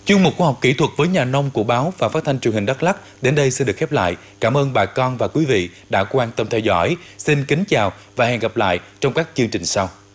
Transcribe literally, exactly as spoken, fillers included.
Chuyên mục khoa học kỹ thuật với nhà nông của báo và phát thanh truyền hình Đắk Lắk đến đây xin được khép lại. Cảm ơn bà con và quý vị đã quan tâm theo dõi. Xin kính chào và hẹn gặp lại trong các chương trình sau.